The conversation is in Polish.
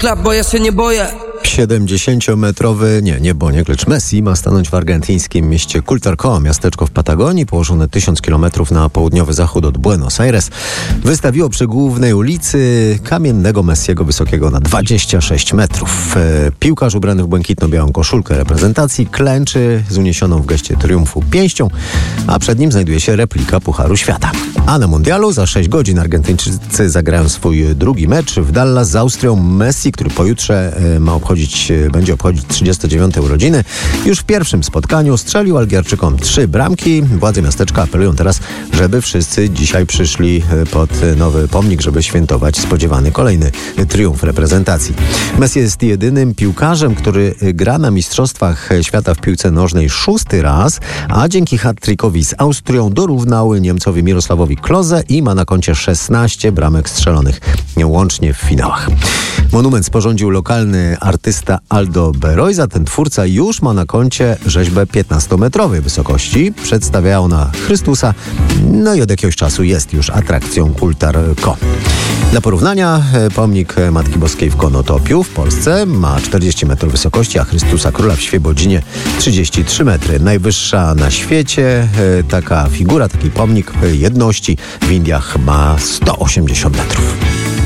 klap, bo ja się nie boję. 70-metrowy, lecz Messi ma stanąć w argentyńskim mieście Culterco, miasteczko w Patagonii, położone 1000 km na południowy zachód od Buenos Aires. Wystawiło przy głównej ulicy kamiennego Messiego wysokiego na 26 metrów. Piłkarz ubrany w błękitno-białą koszulkę reprezentacji klęczy z uniesioną w geście triumfu pięścią, a przed nim znajduje się replika Pucharu Świata. A na mundialu za 6 godzin Argentyńczycy zagrają swój drugi mecz w Dallas z Austrią. Messi, który pojutrze będzie obchodzić 39. urodziny, już w pierwszym spotkaniu strzelił Algierczykom 3 bramki. Władze miasteczka apelują teraz, żeby wszyscy dzisiaj przyszli pod nowy pomnik, żeby świętować spodziewany kolejny triumf reprezentacji. Messi jest jedynym piłkarzem, który gra na Mistrzostwach Świata w piłce nożnej 6. raz, a dzięki hat-trickowi z Austrią dorównał Niemcowi Mirosławowi Klose i ma na koncie 16 bramek strzelonych łącznie w finałach. Monument sporządził lokalny artysta Aldo Beroiza. Ten twórca już ma na koncie rzeźbę 15-metrowej wysokości. Przedstawia ona Chrystusa, i od jakiegoś czasu jest już atrakcją Culterco. Dla porównania pomnik Matki Boskiej w Konotopiu w Polsce ma 40 metrów wysokości, a Chrystusa Króla w Świebodzinie 33 metry. Najwyższa na świecie taka figura, taki pomnik jedności w Indiach ma 180 metrów.